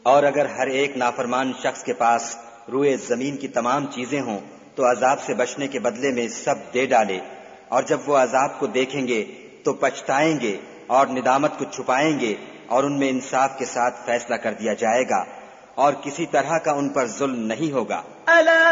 और अगर हर एक नाफरमान शख्स के पास रुए जमीन की तमाम चीजें हों तो अजाब से बचने के बदले में सब दे डाले, और जब वो अजाब को देखेंगे तो पछताएंगे और निदामत को छुपाएंगे, और उनमें इंसाफ के साथ फैसला कर दिया जाएगा और किसी तरह का उन पर जुल्म नहीं होगा।